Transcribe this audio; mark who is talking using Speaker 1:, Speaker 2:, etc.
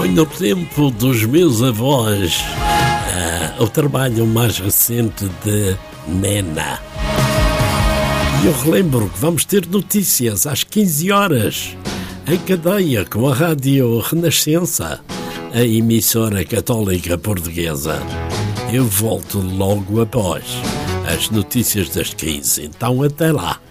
Speaker 1: Foi no tempo dos meus avós, o trabalho mais recente de Nena. E eu relembro que vamos ter notícias às 15 horas, em cadeia com a Rádio Renascença, a emissora católica portuguesa. Eu volto logo após as notícias das 15, então até lá.